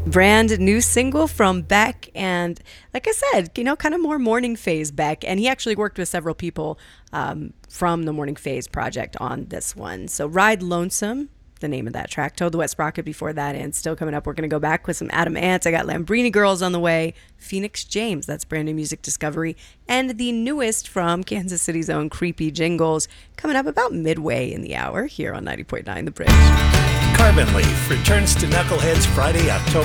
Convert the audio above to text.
Brand new single from Beck, and like I said, kind of more Morning Phase Beck, and he actually worked with several people from the Morning Phase project on this one. So Ride Lonesome, the name of that track. Toad the Wet Sprocket before that, and still coming up, we're going to go back with some Adam Ant. I got Lambrini Girls on the way, Phoenix James, that's brand new music discovery, and the newest from Kansas City's own Creepy Jingles, coming up about midway in the hour here on 90.9 The Bridge. Carbon Leaf returns to Knuckleheads Friday, October